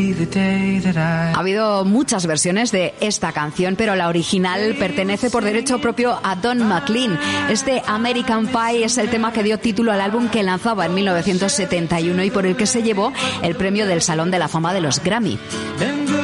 Ha habido muchas versiones de esta canción, pero la original pertenece por derecho propio a Don McLean. Este American Pie es el tema que dio título al álbum que lanzaba en 1971 y por el que se llevó el premio del Salón de la Fama de los Grammy.